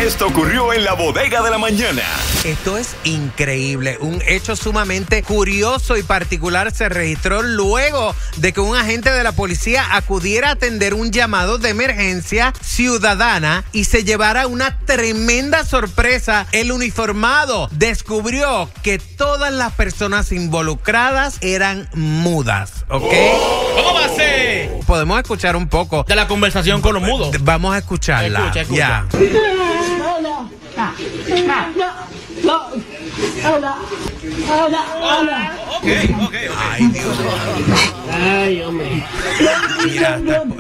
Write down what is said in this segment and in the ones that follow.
Esto ocurrió en la bodega de la mañana. Esto es increíble. Un hecho sumamente curioso y particular se registró luego de que un agente de la policía acudiera a atender un llamado de emergencia ciudadana y se llevara una tremenda sorpresa. El uniformado descubrió que todas las personas involucradas eran mudas, ¿ok? ¿Cómo va a ser? Podemos escuchar un poco De la conversación con los mudos. Vamos a escucharla. Escucha. Ya. Ok. Ay, Dios. Ay, hombre. Mira,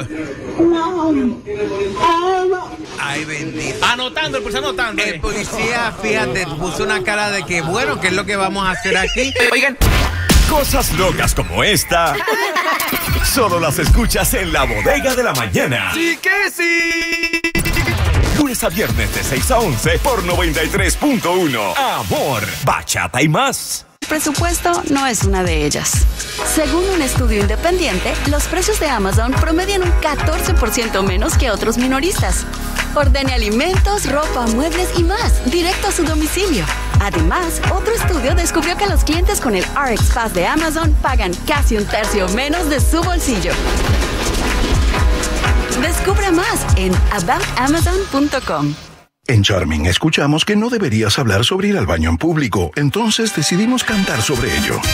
ay, bendito. Anotando, el policía anotando. El policía, fíjate, puso una cara de que, bueno, ¿qué es lo que vamos a hacer aquí? Oigan, cosas locas como esta solo las escuchas en la bodega de la mañana. ¡Sí que sí! Lunes a viernes de 6 a 11 por 93.1. Amor, bachata y más. El presupuesto no es una de ellas. Según un estudio independiente, los precios de Amazon promedian un 14% menos que otros minoristas. Ordene alimentos, ropa, muebles y más, directo a su domicilio. Además, otro estudio descubrió que los clientes con el RX Pass de Amazon pagan casi un tercio menos de su bolsillo. Descubra más en aboutamazon.com. En Charming escuchamos que no deberías hablar sobre ir al baño en público, entonces decidimos cantar sobre ello.